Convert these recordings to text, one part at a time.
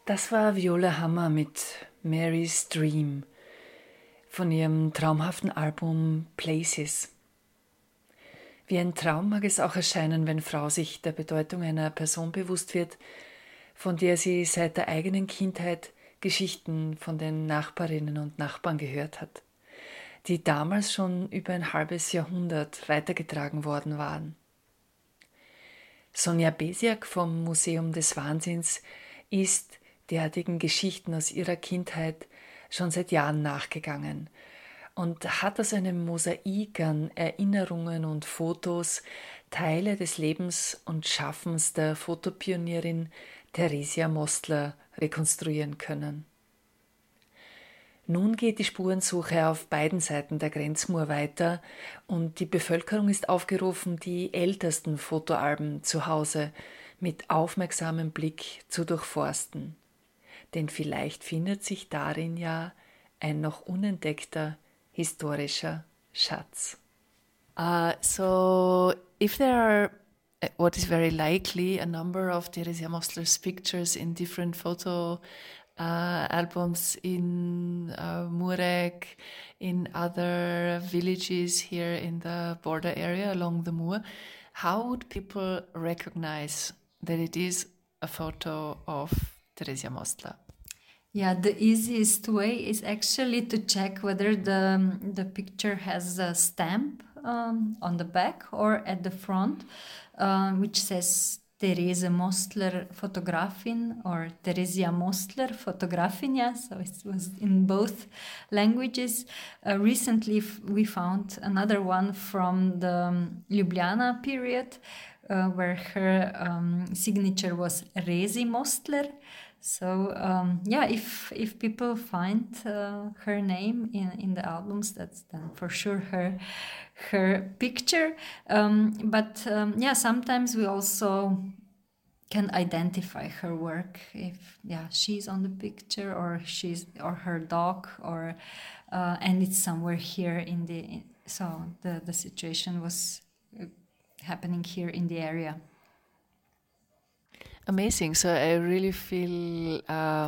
Das war Viola Hammer mit Mary's Dream von ihrem traumhaften Album Places. Wie ein Traum mag es auch erscheinen, wenn Frau sich der Bedeutung einer Person bewusst wird, von der sie seit der eigenen Kindheit Geschichten von den Nachbarinnen und Nachbarn gehört hat, die damals schon über ein halbes Jahrhundert weitergetragen worden waren. Sonja Besiak vom Museum des Wahnsinns ist derartigen Geschichten aus ihrer Kindheit schon seit Jahren nachgegangen und hat aus einem Mosaik an Erinnerungen und Fotos Teile des Lebens und Schaffens der Fotopionierin Theresia Mostler rekonstruieren können. Nun geht die Spurensuche auf beiden Seiten der Grenzmauer weiter und die Bevölkerung ist aufgerufen, die ältesten Fotoalben zu Hause mit aufmerksamem Blick zu durchforsten. Denn vielleicht findet sich darin ja ein noch unentdeckter historischer Schatz. So if there are, what is very likely, a number of Theresia Mostler's pictures in different photo albums in Murek, in other villages here in the border area along the Mur, how would people recognize that it is a photo of Theresia Mostler? Yeah, the easiest way is actually to check whether the picture has a stamp on the back or at the front, which says Theresia Mostler Fotografin or Theresia Mostler Fotografin. Yeah, so it was in both languages. Recently, we found another one from the Ljubljana period, where her signature was Rezi Mostler. So if people find her name in the albums, that's then for sure her picture. But sometimes we also can identify her work if she's on the picture or her dog or and it's somewhere here so the situation was happening here in the area. Amazing. So I really feel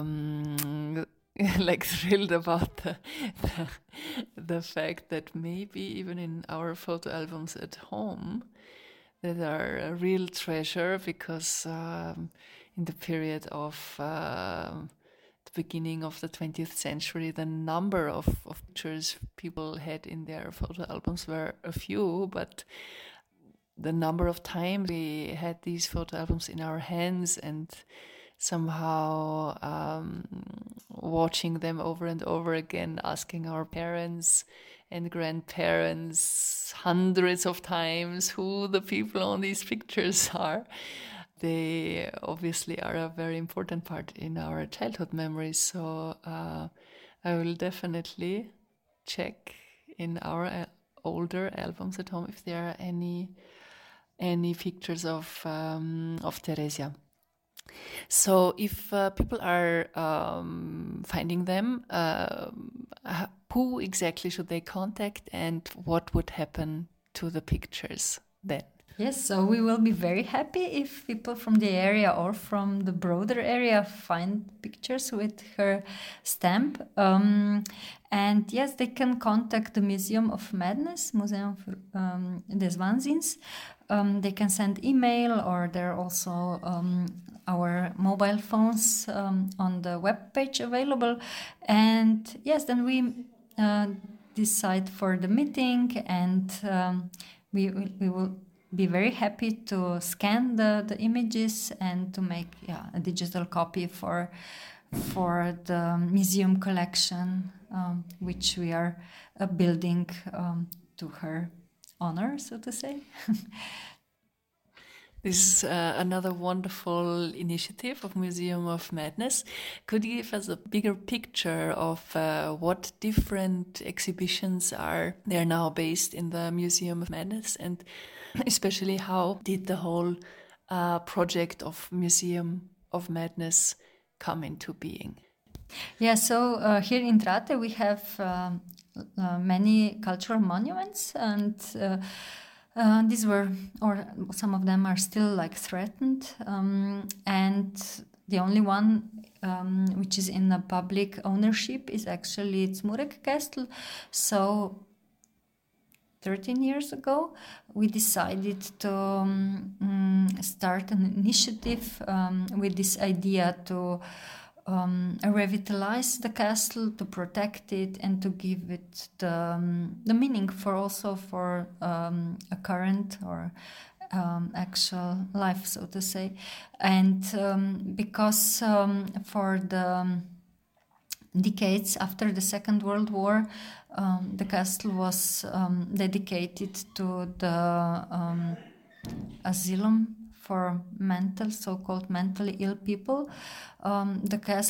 like thrilled about the fact that maybe even in our photo albums at home that are a real treasure, because in the period of the beginning of the 20th century, the number of pictures people had in their photo albums were a few, but the number of times we had these photo albums in our hands and somehow watching them over and over again, asking our parents and grandparents hundreds of times who the people on these pictures are. They obviously are a very important part in our childhood memories. So I will definitely check in our older albums at home if there are any pictures of Theresia. So if people are finding them, who exactly should they contact and what would happen to the pictures then? Yes, so we will be very happy if people from the area or from the broader area find pictures with her stamp. And yes, they can contact the Museum of Madness, Museum des Wahnsinns. They can send email, or there are also our mobile phones on the webpage available. And yes, then we decide for the meeting, and we will be very happy to scan the images and to make a digital copy for the museum collection, which we are building to her honor, so to say. This is another wonderful initiative of Museum of Madness. Could you give us a bigger picture of what different exhibitions are there now based in the Museum of Madness, and especially how did the whole project of Museum of Madness come into being? Yeah, so here in Trate we have many cultural monuments, and these were, or some of them are still like threatened, and the only one which is in a public ownership, is actually Zmurek Castle. So 13 years ago, we decided to start an initiative with this idea to revitalize the castle, to protect it, and to give it the meaning for a current or actual life, so to say. And because for the decades after the Second World War, the castle was dedicated to the asylum for so-called mentally ill people. The castle